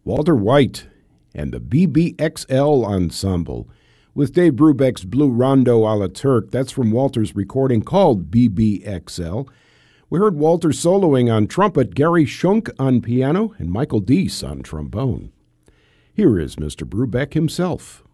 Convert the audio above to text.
Walter White and the BBXL Ensemble with Dave Brubeck's Blue Rondo a la Turk. That's from Walter's recording called BBXL. We heard Walter soloing on trumpet, Gary Schunk on piano, and Michael Deese on trombone. Here is Mr. Brubeck himself.